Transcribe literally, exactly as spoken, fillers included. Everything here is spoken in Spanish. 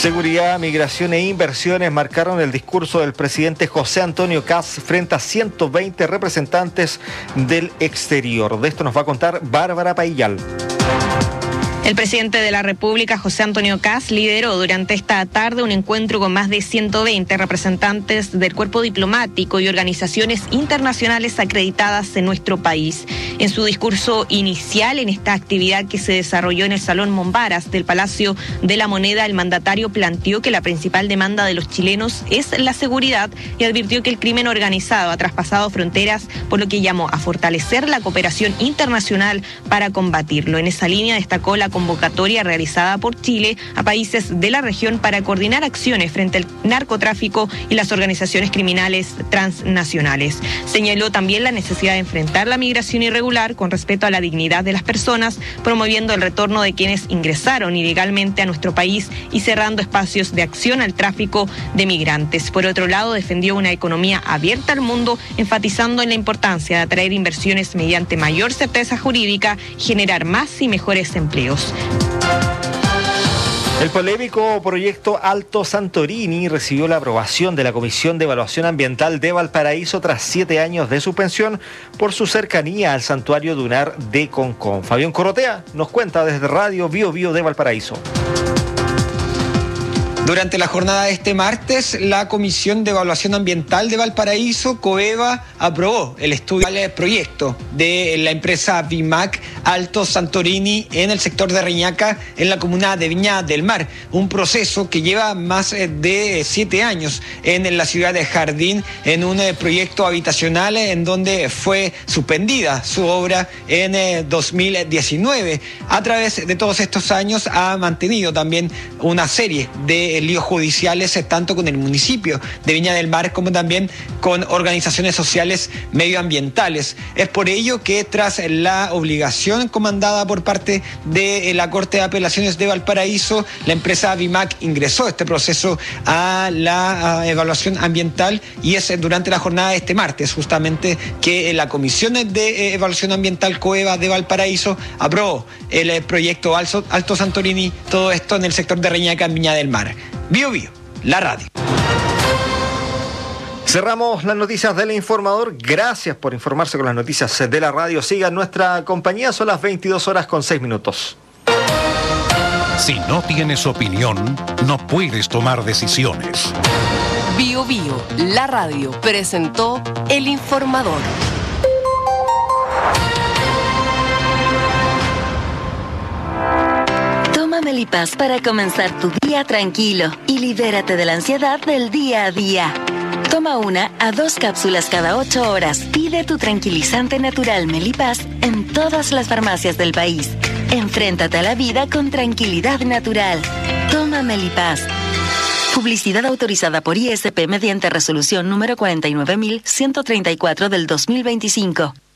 Seguridad, migración e inversiones marcaron el discurso del presidente José Antonio Kast frente a ciento veinte representantes del exterior. De esto nos va a contar Bárbara Paillal. El presidente de la República, José Antonio Kast, lideró durante esta tarde un encuentro con más de ciento veinte representantes del cuerpo diplomático y organizaciones internacionales acreditadas en nuestro país. En su discurso inicial en esta actividad que se desarrolló en el Salón Mombaras del Palacio de la Moneda, el mandatario planteó que la principal demanda de los chilenos es la seguridad y advirtió que el crimen organizado ha traspasado fronteras, por lo que llamó a fortalecer la cooperación internacional para combatirlo. En esa línea destacó la convocatoria realizada por Chile a países de la región para coordinar acciones frente al narcotráfico y las organizaciones criminales transnacionales. Señaló también la necesidad de enfrentar la migración irregular con respeto a la dignidad de las personas, promoviendo el retorno de quienes ingresaron ilegalmente a nuestro país y cerrando espacios de acción al tráfico de migrantes. Por otro lado, defendió una economía abierta al mundo, enfatizando en la importancia de atraer inversiones mediante mayor certeza jurídica y generar más y mejores empleos. El polémico proyecto Alto Santorini recibió la aprobación de la Comisión de Evaluación Ambiental de Valparaíso tras siete años de suspensión por su cercanía al santuario dunar de Concón. Fabián Corrotea nos cuenta desde Radio Bio Bio de Valparaíso. Durante la jornada de este martes, la Comisión de Evaluación Ambiental de Valparaíso, COEVA, aprobó el estudio del proyecto de la empresa Vimac Alto Santorini en el sector de Reñaca, en la comuna de Viña del Mar. Un proceso que lleva más de siete años en la ciudad de Jardín, en un proyecto habitacional en donde fue suspendida su obra en dos mil diecinueve. A través de todos estos años ha mantenido también una serie de líos judiciales, tanto con el municipio de Viña del Mar como también con organizaciones sociales medioambientales. Es por ello que tras la obligación comandada por parte de la Corte de Apelaciones de Valparaíso, la empresa Vimac ingresó este proceso a la a evaluación ambiental, y es durante la jornada de este martes justamente que la Comisión de Evaluación Ambiental COEVA de Valparaíso aprobó el proyecto Alto, Alto Santorini, todo esto en el sector de Reñaca, en Viña del Mar. Bio Bio, la radio. Cerramos las noticias del Informador. Gracias por informarse con las noticias de la radio. Sigan nuestra compañía, son las veintidós horas con seis minutos. Si no tienes opinión, no puedes tomar decisiones. Bio Bio, la radio, presentó El Informador. Toma Melipaz para comenzar tu día tranquilo y libérate de la ansiedad del día a día. Toma una a dos cápsulas cada ocho horas. Pide tu tranquilizante natural Melipaz en todas las farmacias del país. Enfréntate a la vida con tranquilidad natural. Toma Melipaz. Publicidad autorizada por I S P mediante resolución número cuarenta y nueve mil ciento treinta y cuatro del dos mil veinticinco.